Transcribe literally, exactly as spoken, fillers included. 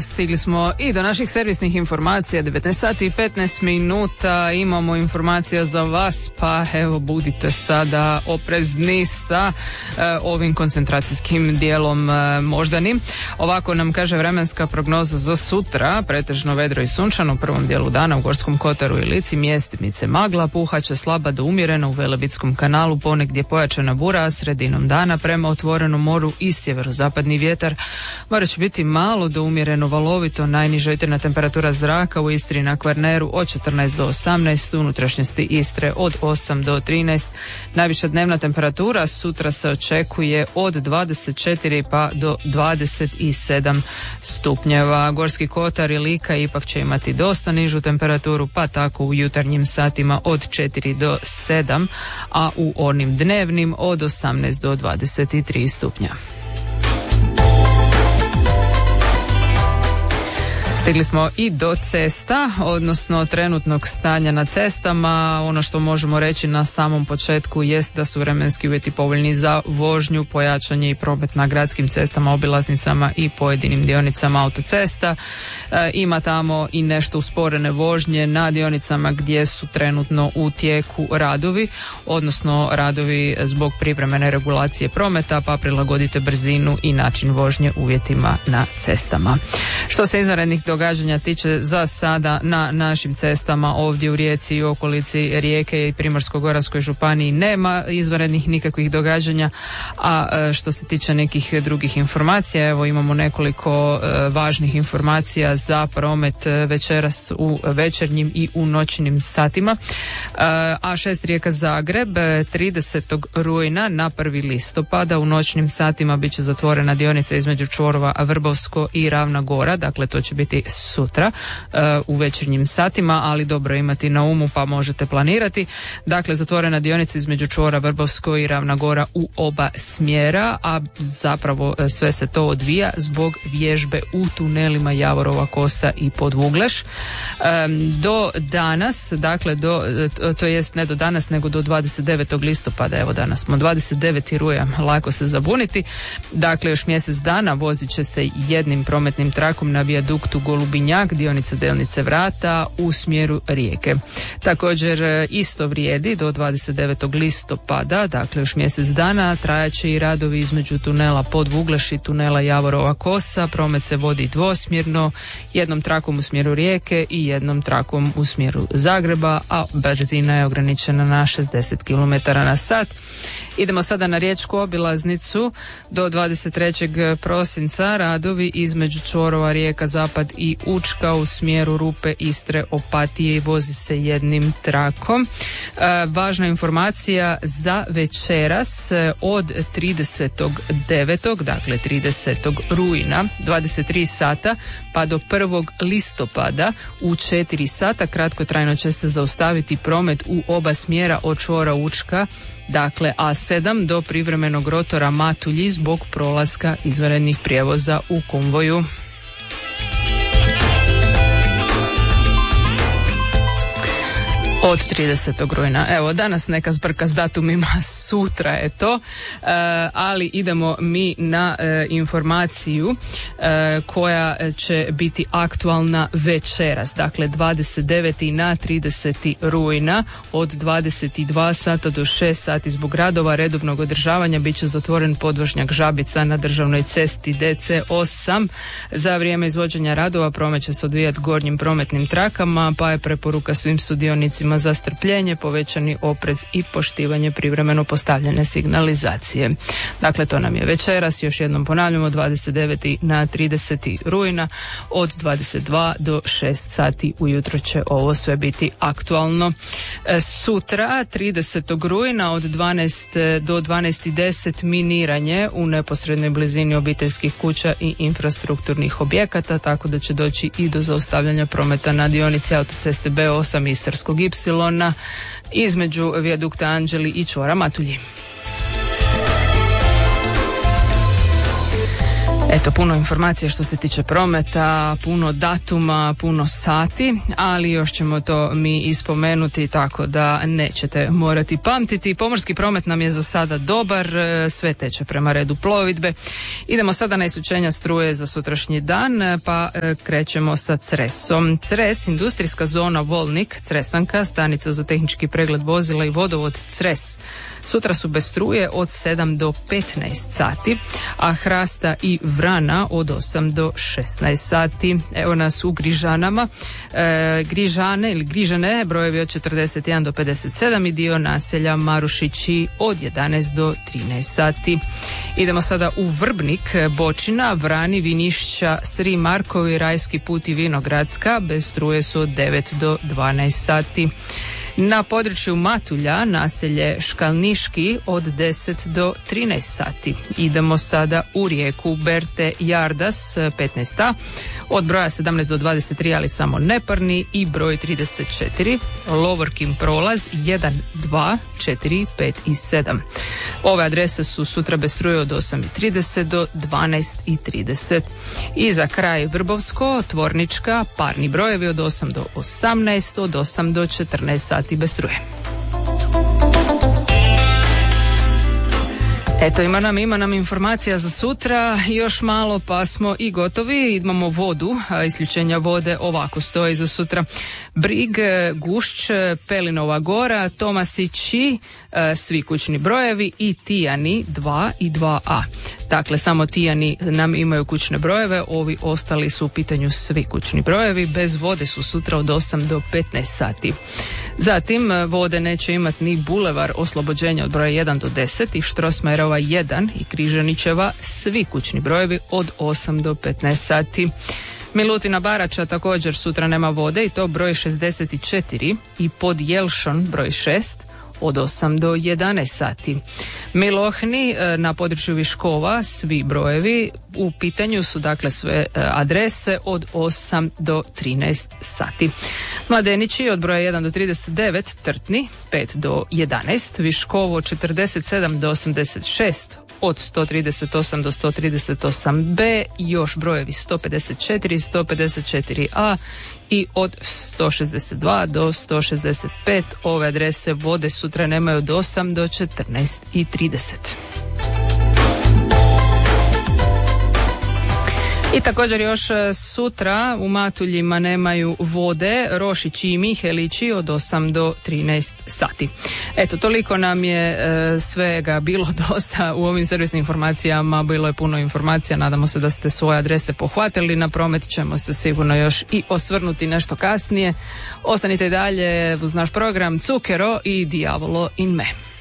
stigli smo i do naših servisnih informacija. devetnaest sati i petnaest minuta imamo informacija za vas, pa evo budite sada oprezni sa e, ovim koncentracijskim dijelom e, moždanim. Ovako nam kaže vremenska prognoza za sutra: pretežno vedro i sunčano u prvom dijelu dana, u Gorskom kotaru i Lici mjestimice magla, puhaće slaba do umjerena u Velebitskom kanalu, ponegdje pojačana bura, a sredinom dana prema otvorenom moru i sjeverozapadni vjetar. More će biti malo do umjereno valovito, najniža jutarnja temperatura zraka u Istri i na Kvarneru od četrnaest do osamnaest, u unutrašnjosti Istre od osam do trinaest. Najviša dnevna temperatura sutra se očekuje od dvadeset četiri pa do dvadeset sedam stupnjeva. Gorski kotar i Lika ipak će imati dosta nižu temperaturu, pa tako u jutarnjim satima od četiri do sedam, a u onim dnevnim od osamnaest do dvadeset tri stupnja. Stigli smo i do cesta, odnosno trenutnog stanja na cestama. Ono što možemo reći na samom početku jest da su vremenski uvjeti povoljni za vožnju, pojačanje i promet na gradskim cestama, obilaznicama i pojedinim dionicama autocesta. E, ima tamo i nešto usporene vožnje na dionicama gdje su trenutno u tijeku radovi, odnosno radovi zbog privremene regulacije prometa, pa prilagodite brzinu i način vožnje uvjetima na cestama. Što se izvanrednih događanja tiče za sada na našim cestama ovdje u Rijeci i okolici Rijeke i Primorsko-goranskoj županiji nema izvanrednih nikakvih događanja, a što se tiče nekih drugih informacija, evo imamo nekoliko važnih informacija za promet večeras u večernjim i u noćnim satima. A šest Rijeka Zagreb tridesetog rujna na prvi listopada u noćnim satima bit će zatvorena dionica između čvorova Vrbovsko i Ravna Gora, dakle to će biti sutra uh, u večernjim satima, ali dobro imati na umu pa možete planirati. Dakle, zatvorena dionica između čvora Vrbovsko i Ravna Gora u oba smjera, a zapravo sve se to odvija zbog vježbe u tunelima Javorova Kosa i Podvugleš. Um, do danas, dakle do, to jest ne do danas nego do dvadeset devetog listopada, evo danas smo dvadeset deveti rujan, lako se zabuniti. Dakle, još mjesec dana vozit će se jednim prometnim trakom na vijaduktu Golubinjak, dionica Delnice Vrata u smjeru Rijeke. Također isto vrijedi do dvadeset devetog listopada, dakle još mjesec dana, trajaće i radovi između tunela Podvugleš i tunela Javorova Kosa. Promet se vodi dvosmjerno, jednom trakom u smjeru Rijeke i jednom trakom u smjeru Zagreba, a brzina je ograničena na šezdeset kilometara na sat. Idemo sada na riječku obilaznicu. Do dvadeset trećeg prosinca radovi između čvorova Rijeka Zapad i Učka u smjeru Rupe, Istre, Opatije i vozi se jednim trakom. E, važna informacija za večeras od tridesetog devetog dakle tridesetog rujna dvadeset tri sata pa do prvog listopada u četiri sata kratkotrajno će se zaustaviti promet u oba smjera od čvora Učka, dakle A sedam do privremenog rotora Matulji zbog prolaska izvanrednih prijevoza u konvoju. Od tridesetog rujna. Evo, danas neka zbrka s datumima, sutra je to, e, ali idemo mi na e, informaciju e, koja će biti aktualna večeras, dakle dvadeset deveti na trideseti rujna od dvadeset dva sata do šest sati zbog radova redovnog održavanja bit će zatvoren podvožnjak Žabica na državnoj cesti D C osam. Za vrijeme izvođenja radova promet će se odvijati gornjim prometnim trakama, pa je preporuka svim sudionicima za strpljenje, povećani oprez i poštivanje privremeno postavljene signalizacije. Dakle, to nam je večeras, još jednom ponavljamo, dvadeset deveti na trideseti rujna od dvadeset dva do šest sati ujutro će ovo sve biti aktualno. Sutra, tridesetog rujna od dvanaest do dvanaest i deset miniranje u neposrednoj blizini obiteljskih kuća i infrastrukturnih objekata, tako da će doći i do zaustavljanja prometa na dionici autoceste B osam Istarskog Ipsilona između vijadukta Anđeli i čvora Matulji. Eto, puno informacija što se tiče prometa, puno datuma, puno sati, ali još ćemo to mi ispomenuti tako da nećete morati pamtiti. Pomorski promet nam je za sada dobar, sve teče prema redu plovidbe. Idemo sada na isključenja struje za sutrašnji dan, pa krećemo sa Cresom. Cres, industrijska zona Volnik, Cresanka, stanica za tehnički pregled vozila i vodovod Cres. Sutra su bez struje od sedam do petnaest sati, a Hrasta i Vrana od osam do šesnaest sati. Evo nas u Grižanama. E, Grižane ili Grižane, brojevi od četrdeset jedan do pedeset sedam i dio naselja Marušići od jedanaest do trinaest sati. Idemo sada u Vrbnik, Bočina, Vrani, Vinišća, Sri Markovi, Rajski put i Vinogradska. Bez struje su od devet do dvanaest sati. Na području Matulja, naselje Škalniški od deset do trinaest sati. Idemo sada u Rijeku, Berte Jardas petnaest a, od broja sedamnaest do dvadeset tri, ali samo neparni, i broj trideset četiri, Lovorkin prolaz jedan, dva, četiri, pet i sedam. Ove adrese su sutra bez struje od osam i trideset do dvanaest i trideset. I za kraj Vrbovsko, Tvornička, parni brojevi od osam do osamnaest, od osam do četrnaest sati bez struje. Eto, ima nam, ima nam informacija za sutra, još malo pa smo i gotovi. Imamo vodu, isključenja vode ovako stoji za sutra. Brig, Gušć, Pelinova gora, Tomasići, svi kućni brojevi, i Tijani dva i dva a. Dakle, samo Tijani nam imaju kućne brojeve, ovi ostali su u pitanju svi kućni brojevi. Bez vode su sutra od osam do petnaest sati. Zatim vode neće imati ni Bulevar Oslobođenja od broja jedan do deset i Štrosmajerova jedan i Križanićeva, svi kućni brojevi od osam do petnaest sati. Milutina Barača također sutra nema vode i to broj šezdeset četiri i pod Jelšon broj šest od osam do jedanaest sati. Milohni na području Viškova, svi brojevi u pitanju su dakle sve adrese od osam do trinaest sati. Mladenići od broja jedan do trideset devet, Trtni pet do jedanaest, Viškovo četrdeset sedam do osamdeset šest, od sto trideset osam do sto trideset osam be, još brojevi sto pedeset četiri, sto pedeset četiri a i od sto šezdeset dva do sto šezdeset pet. Ove adrese vode sutra nemaju od osam do četrnaest i trideset. I također još sutra u Matuljima nemaju vode, Rošići i Mihelići od osam do trinaest sati. Eto, toliko nam je e, svega bilo dosta u ovim servisnim informacijama, bilo je puno informacija, nadamo se da ste svoje adrese pohvatili, na promet ćemo se sigurno još i osvrnuti nešto kasnije. Ostanite dalje uz naš program Cukero i Diavolo in me.